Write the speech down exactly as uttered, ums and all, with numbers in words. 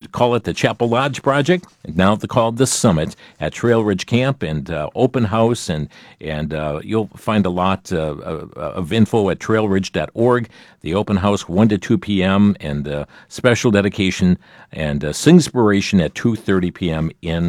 call it the Chapel Lodge Project, and now they call it the Summit at Trail Ridge Camp, and uh, open house, and and uh, you'll find a lot uh, of info at trail ridge dot org. The open house one to two p.m. and uh, special dedication and uh, Singspiration at two thirty p.m. in